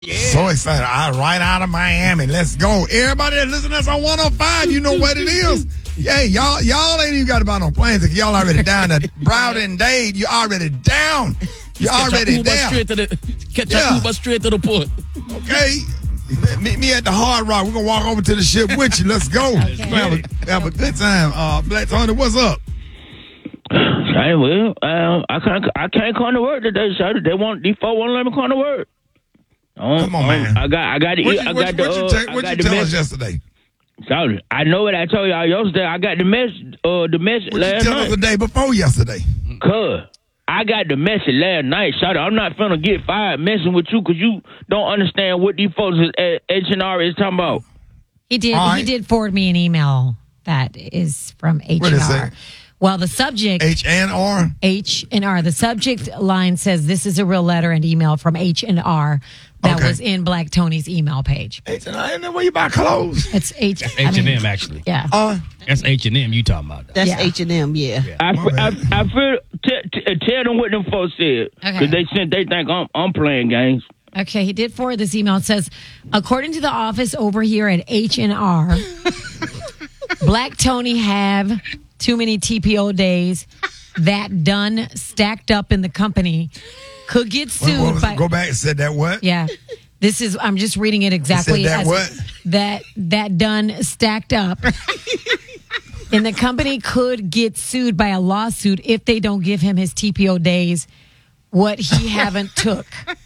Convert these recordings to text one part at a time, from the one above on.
Yeah. So excited. Right out of Miami. Let's go. Everybody that listens to us on 105, you know what it is. Yeah, y'all ain't even got to buy no planes. Y'all already down at Broward and Dade. You already down. You already down. Catch your Uber straight to the port. Okay. Meet me at the Hard Rock. We're going to walk over to the ship with you. Let's go. Okay. Have a good time. Black Tony, what's up? I will. I can't come to work today, sir. These folks won't let me come to work. Come on, man. I got the. What you tell us yesterday? Sorry, I know what I told y'all yesterday. I got the message. The message what last night. What you tell us the day before yesterday? Cuz I got the message last night, sorry. I'm not finna get fired messing with you because you don't understand what these folks at H&R is talking about. He did. Right. He did forward me an email that is from H&R. What is it? Well, the subject H&R. H&R. The subject line says this is a real letter and email from H&R that was in Black Tony's email page. H&R, ain't that where you buy clothes? It's H&M actually. Yeah. That's H&M you talking about. That's H&M. Yeah. I feel tell them what them folks said because they think I'm playing games. Okay, he did forward this email. It says, according to the office over here at H&R, Black Tony have too many TPO days that done stacked up in the company could get sued by. Go back and said that what? Yeah. I'm just reading it exactly as what? That done stacked up. And the company could get sued by a lawsuit if they don't give him his TPO days, what he haven't took.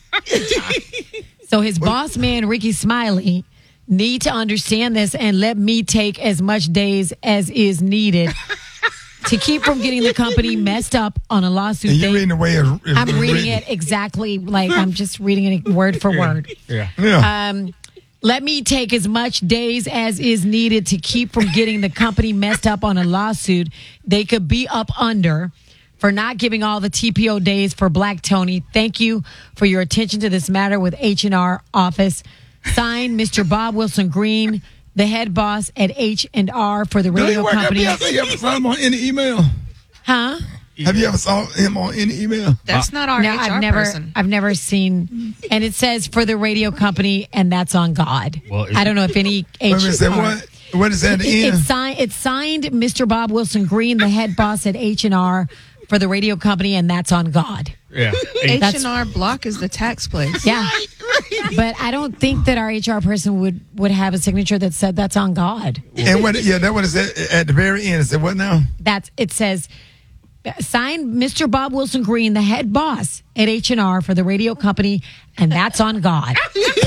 So his boss man, Ricky Smiley, need to understand this and let me take as much days as is needed to keep from getting the company messed up on a lawsuit. And you're reading the way I'm reading it exactly like I'm just reading it word for word. Yeah. Let me take as much days as is needed to keep from getting the company messed up on a lawsuit they could be up under for not giving all the TPO days for Black Tony. Thank you for your attention to this matter with H&R office. Signed, Mr. Bob Wilson Green, the head boss at H&R for the radio company. Have you ever saw him on any email? Huh? Have you ever saw him on any email? That's not our HR person. I've never seen, and it says for the radio company, and that's on God. Well, I don't know if any HR. What is that at the end? It's signed, Mr. Bob Wilson Green, the head boss at H&R for the radio company, and that's on God. Yeah. H&R Block is the tax place. Yeah. But I don't think that our HR person would have a signature that said that's on God. And that what it said at the very end. It said what now? It says, signed Mr. Bob Wilson Green, the head boss at H&R for the radio company, and that's on God.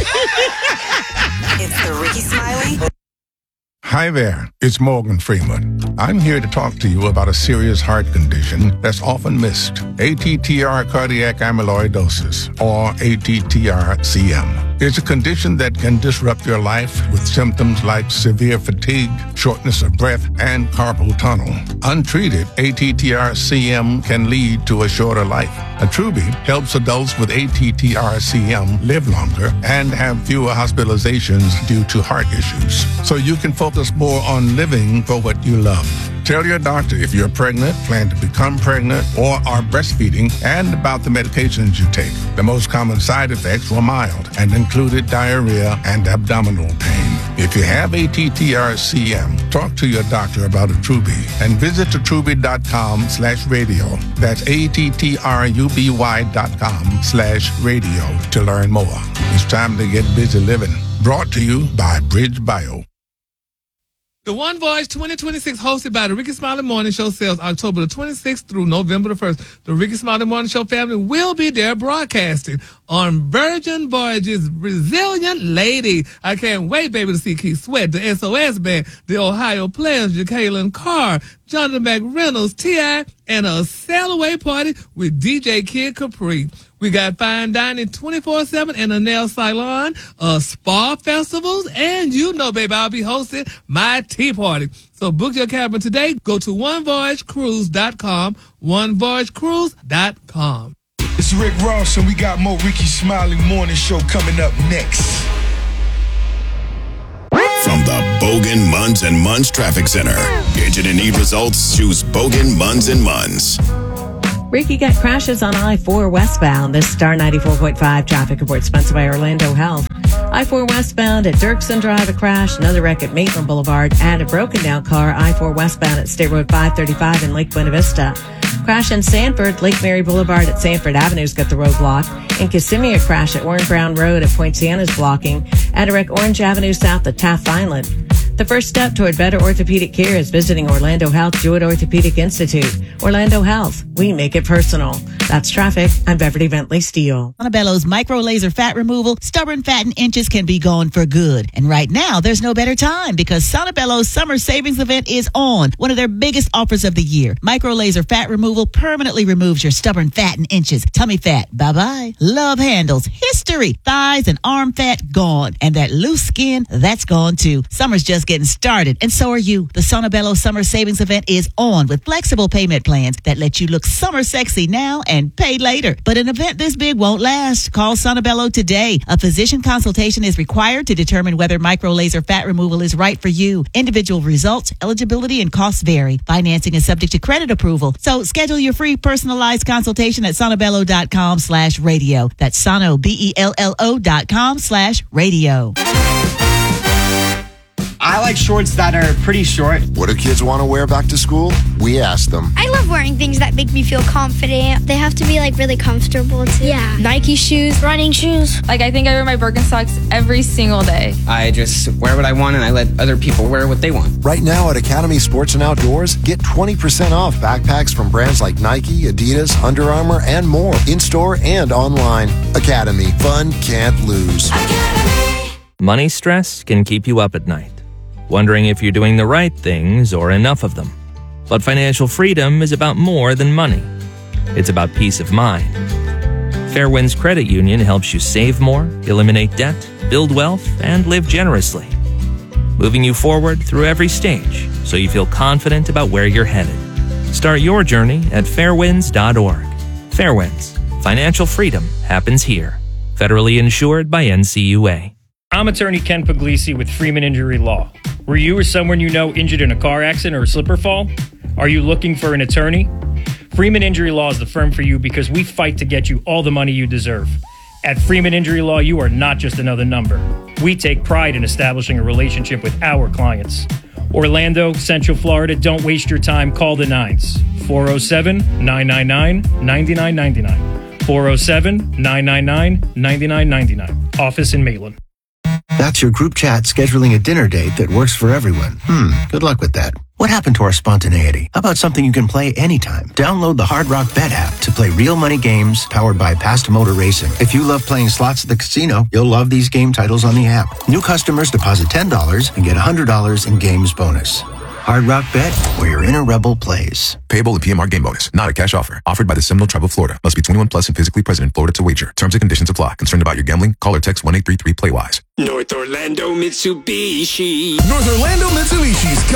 It's the Ricky Smiley. Hi there, it's Morgan Freeman. I'm here to talk to you about a serious heart condition that's often missed. ATTR cardiac amyloidosis, or ATTR-CM. It's a condition that can disrupt your life with symptoms like severe fatigue, shortness of breath, and carpal tunnel. Untreated, ATTR-CM can lead to a shorter life. Attruby helps adults with ATTR-CM live longer and have fewer hospitalizations due to heart issues. So you can focus more on living for what you love. Tell your doctor if you're pregnant, plan to become pregnant, or are breastfeeding, and about the medications you take. The most common side effects were mild and included diarrhea and abdominal pain. If you have ATTR-CM, talk to your doctor about Attruby and visit attruby.com/radio. That's ATTRUBY.com/radio to learn more. It's time to get busy living. Brought to you by Bridge Bio. The One Voice 2026, hosted by the Ricky Smiley Morning Show, sells October the 26th through November the 1st. The Ricky Smiley Morning Show family will be there broadcasting on Virgin Voyages' Resilient Lady. I can't wait, baby, to see Keith Sweat, the SOS Band, the Ohio Players, Jacqueline Carr, Jonathan McReynolds, T.I., and a sail-away party with DJ Kid Capri. We got fine dining 24/7 and a nail salon, spa festivals, and you know, baby, I'll be hosting my tea party. So book your cabin today. Go to onevoyagecruise.com, onevoyagecruise.com. It's Rick Ross, and we got more Ricky Smiley Morning Show coming up next. From the Bogan Munz and Munz Traffic Center. Engine and need results, choose Bogan Munz and Munz. Ricky got crashes on I-4 westbound. This Star 94.5 traffic report sponsored by Orlando Health. I-4 westbound at Dirksen Drive, a crash. Another wreck at Maitland Boulevard and a broken down car. I-4 westbound at State Road 535 in Lake Buena Vista. Crash in Sanford, Lake Mary Boulevard at Sanford Avenue's got the road blocked. In Kissimmee, a crash at Warren Brown Road at Point Sienna's blocking. And a wreck Orange Avenue south at Taft Island. The first step toward better orthopedic care is visiting Orlando Health Jewett Orthopedic Institute. Orlando Health, we make it personal. That's traffic. I'm Beverly Bentley Steele. Sonobello's micro laser fat removal, stubborn fat and inches can be gone for good. And right now, there's no better time because Sonobello's summer savings event is on. One of their biggest offers of the year. Micro laser fat removal permanently removes your stubborn fat and inches. Tummy fat, bye-bye. Love handles, history, thighs and arm fat, gone. And that loose skin, that's gone too. Summer's just getting started, and so are you. The Sonobello Summer Savings Event is on with flexible payment plans that let you look summer sexy now and pay later. But an event this big won't last. Call Sonobello today. A physician consultation is required to determine whether micro laser fat removal is right for you. Individual results, eligibility, and costs vary. Financing is subject to credit approval. So schedule your free personalized consultation at sonobello.com/radio. That's sonobello.com/radio. I like shorts that are pretty short. What do kids want to wear back to school? We ask them. I love wearing things that make me feel confident. They have to be like really comfortable too. Yeah. Nike shoes, running shoes. Like I think I wear my Birkenstocks every single day. I just wear what I want and I let other people wear what they want. Right now at Academy Sports and Outdoors, get 20% off backpacks from brands like Nike, Adidas, Under Armour, and more. In-store and online. Academy. Fun can't lose. Academy. Money stress can keep you up at night, wondering if you're doing the right things or enough of them. But financial freedom is about more than money. It's about peace of mind. Fairwinds Credit Union helps you save more, eliminate debt, build wealth, and live generously, moving you forward through every stage so you feel confident about where you're headed. Start your journey at fairwinds.org. Fairwinds. Financial freedom happens here. Federally insured by NCUA. I'm attorney Ken Puglisi with Freeman Injury Law. Were you or someone you know injured in a car accident or a slip or fall? Are you looking for an attorney? Freeman Injury Law is the firm for you because we fight to get you all the money you deserve. At Freeman Injury Law, you are not just another number. We take pride in establishing a relationship with our clients. Orlando, Central Florida, don't waste your time. Call the 9s. 407-999-9999. 407-999-9999. Office in Maitland. That's your group chat scheduling a dinner date that works for everyone. Good luck with that. What happened to our spontaneity? How about something you can play anytime? Download the Hard Rock Bet app to play real money games powered by Past Motor Racing. If you love playing slots at the casino, you'll love these game titles on the app. New customers deposit $10 and get $100 in games bonus. Hard Rock Bet, where your inner rebel plays. Payable in PMR game bonus, not a cash offer. Offered by the Seminole Tribe of Florida. Must be 21 plus and physically present in Florida to wager. Terms and conditions apply. Concerned about your gambling? Call or text 1-833-PLAY-WISE. North Orlando Mitsubishi. North Orlando Mitsubishi's got